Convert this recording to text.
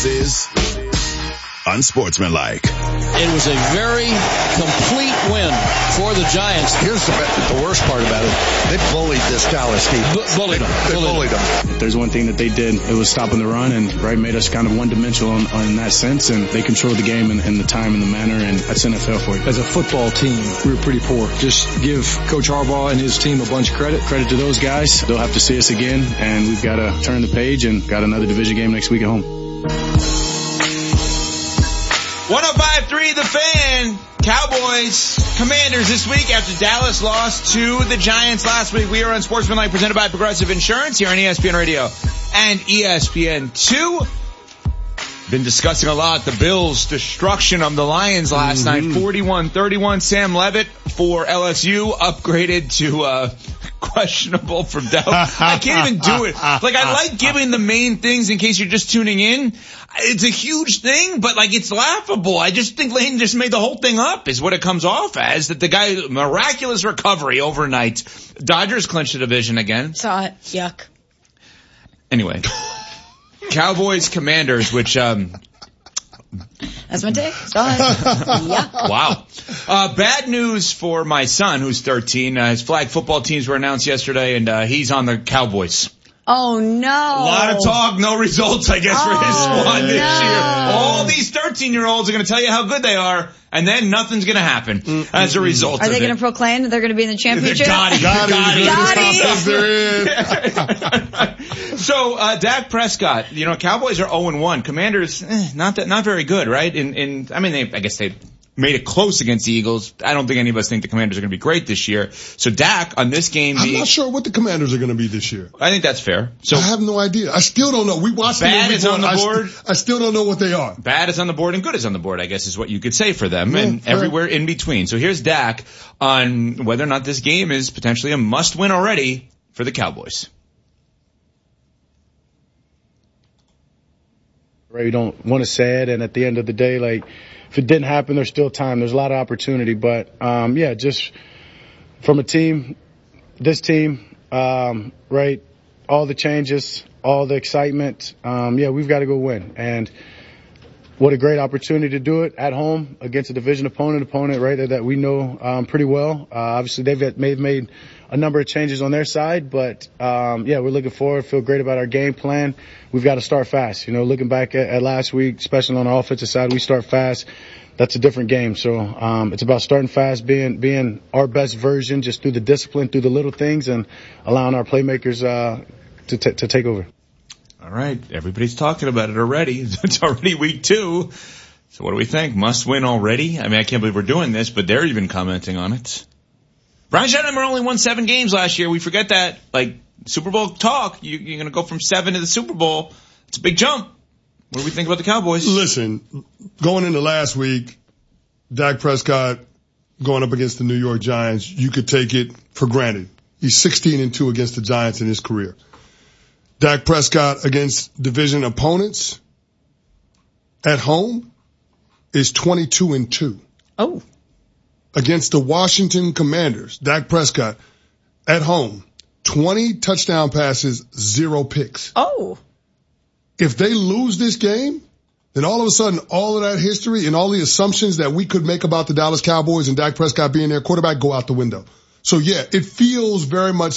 is Unsportsmanlike. It was a very complete win for the Giants. Here's the worst part about it. They bullied this Dallas team. Bullied them. They bullied them. If there's one thing that they did, it was stopping the run and made us kind of one-dimensional in that sense. And they controlled the game in the time and the manner, and that's NFL for you. As a football team, we were pretty poor. Just give Coach Harbaugh and his team a bunch of credit. Credit to those guys. They'll have to see us again, and we've got to turn the page and got another division game next week at home. 105.3 The Fan. Cowboys, Commanders this week after Dallas lost to the Giants last week. We are on Sportsmanlike, presented by Progressive Insurance here on ESPN Radio and ESPN2. Been discussing a lot the Bills' destruction of the Lions last night. 41-31. Sam Levitt for LSU upgraded to questionable from doubt. I can't even do it. Like, I like giving the main things in case you're just tuning in. It's a huge thing, but like, it's laughable. I just think Lane just made the whole thing up is what it comes off as, that the guy, miraculous recovery overnight. Dodgers clinched the division again. Saw it. Yuck. Anyway. Cowboys, Commanders, which, that's my take. Saw it. Yeah. Wow. Bad news for my son, who's 13. His flag football teams were announced yesterday, and he's on the Cowboys. Oh, no. A lot of talk, no results, I guess, for his squad this year. All these 13-year-olds are going to tell you how good they are, and then nothing's going to happen as a result of it. Are they going to proclaim that they're going to be in the championship? Gotti. So, Dak Prescott, Cowboys are 0-1. Commanders, not very good, right? I guess they made it close against the Eagles. I don't think any of us think the Commanders are going to be great this year. So Dak on this game, I'm not sure what the Commanders are going to be this year. I think that's fair. So I have no idea. I still don't know. We watched bad is on the board. I still don't know what they are. Bad is on the board and good is on the board, I guess, is what you could say for them, and everywhere in between. So here's Dak on whether or not this game is potentially a must-win already for the Cowboys. Right, you don't want to say it, and at the end of the day, like, if it didn't happen, there's still time. There's a lot of opportunity, but just from this team, right, all the changes, all the excitement, we've got to go win. And what a great opportunity to do it at home against a division opponent, right, that we know pretty well. Obviously, they've made a number of changes on their side, but we're looking forward, feel great about our game plan. We've got to start fast. Looking back at last week, especially on the offensive side, we start fast. That's a different game. So it's about starting fast, being our best version, just through the discipline, through the little things, and allowing our playmakers to take over. All right, everybody's talking about it already. It's already week 2. So what do we think? Must win already? I mean, I can't believe we're doing this, but they're even commenting on it. Brian Shettimer only won 7 games last year. We forget that. Like, Super Bowl talk, you're going to go from 7 to the Super Bowl. It's a big jump. What do we think about the Cowboys? Listen, going into last week, Dak Prescott going up against the New York Giants, you could take it for granted. He's 16-2 against the Giants in his career. Dak Prescott against division opponents at home is 22-2. Oh. Against the Washington Commanders, Dak Prescott at home, 20 touchdown passes, 0 picks. Oh. If they lose this game, then all of a sudden all of that history and all the assumptions that we could make about the Dallas Cowboys and Dak Prescott being their quarterback go out the window. So yeah, it feels very much